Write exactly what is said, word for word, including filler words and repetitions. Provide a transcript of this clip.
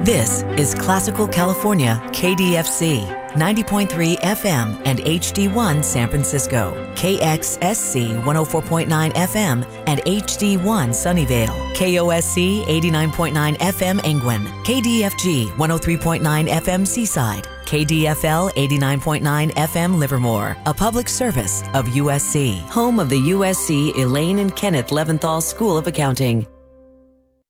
This is Classical California K D F C, ninety point three F M and H D one San Francisco, K X S C one oh four point nine F M and H D one Sunnyvale, K O S C eighty-nine point nine F M Angwin, K D F G one oh three point nine F M Seaside, K D F L eighty-nine point nine F M Livermore, a public service of U S C, home of the U S C Elaine and Kenneth Leventhal School of Accounting.